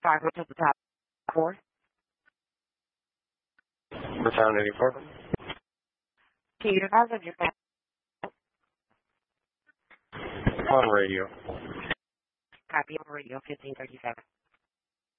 Sorry, go to the top 4. Battalion 84. Can you advise of your On radio. copy of radio 1537?